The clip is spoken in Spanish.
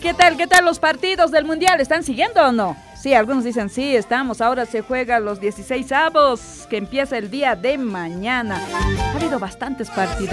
¿Qué tal? ¿Qué tal los partidos del Mundial? ¿Están siguiendo o no? Sí, algunos dicen sí, estamos. Ahora se juegan los 16avos, que empieza el día de mañana. Ha habido bastantes partidos.